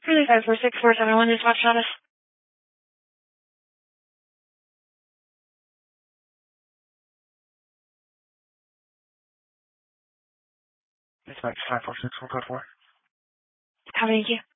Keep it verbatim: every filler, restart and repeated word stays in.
Really five four six four seven one dispatch status. Dispatch five four six, what code for? How many you?